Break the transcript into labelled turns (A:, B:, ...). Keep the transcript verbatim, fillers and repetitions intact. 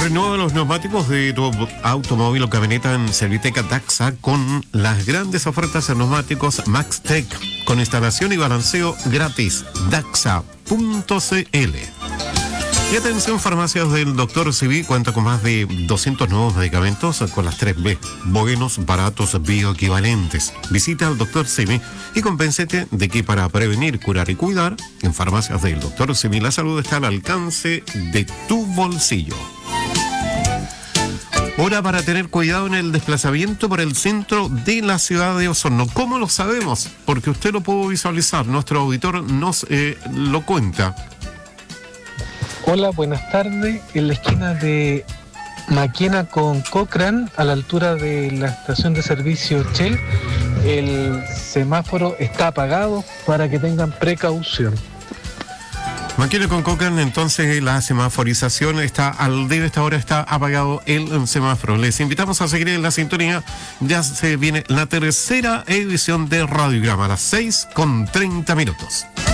A: Renueva los neumáticos de tu automóvil o camioneta en Serviteca Daxa con las grandes ofertas en neumáticos MaxTech con instalación y balanceo gratis. Daxa punto c l. Y atención, farmacias del doctor Simi cuenta con más de doscientos nuevos medicamentos con las tres B, buenos, baratos, bioequivalentes. Visita al doctor Simi y convéncete de que para prevenir, curar y cuidar, en farmacias del doctor Simi la salud está al alcance de tu bolsillo. Hora para tener cuidado en el desplazamiento por el centro de la ciudad de Osorno. ¿Cómo lo sabemos? Porque usted lo pudo visualizar, nuestro auditor nos eh, lo cuenta.
B: Hola, buenas tardes. En la esquina de Maquena con Cochrane, a la altura de la estación de servicio Shell, el semáforo está apagado para que tengan precaución.
A: Maquena con Cochrane, entonces la semaforización está al debe, esta hora está apagado el semáforo. Les invitamos a seguir en la sintonía. Ya se viene la tercera edición de Radiograma a las seis con treinta minutos.